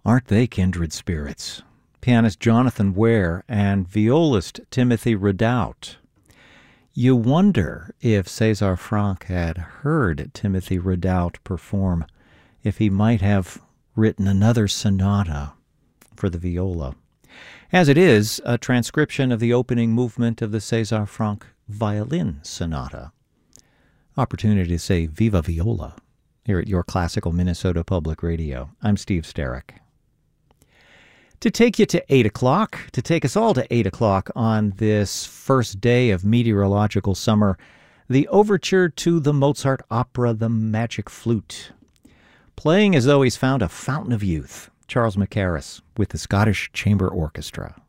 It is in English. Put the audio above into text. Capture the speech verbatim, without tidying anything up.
Aren't they kindred spirits? Pianist Jonathan Ware and violist Timothy Ridout. You wonder if Cesar Franck had heard Timothy Ridout perform, if he might have written another sonata for the viola. As it is, a transcription of the opening movement of the Cesar Franck Violin Sonata. Opportunity to say Viva Viola here at your Classical Minnesota Public Radio. I'm Steve Sterrick. To take you to eight o'clock, to take us all to eight o'clock on this first day of meteorological summer, the overture to the Mozart opera The Magic Flute. Playing as though he's found a fountain of youth, Charles Mackerras with the Scottish Chamber Orchestra.